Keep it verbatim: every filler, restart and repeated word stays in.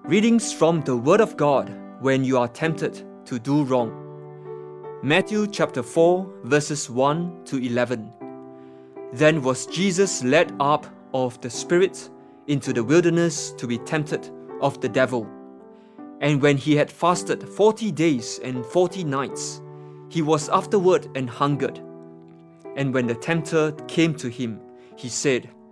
Readings from the Word of God when you are tempted to do wrong. Matthew chapter four, verses one to eleven. Then was Jesus led up of the Spirit into the wilderness to be tempted of the devil. And when he had fasted forty days and forty nights, he was afterward and hungered. And when the tempter came to him, he said,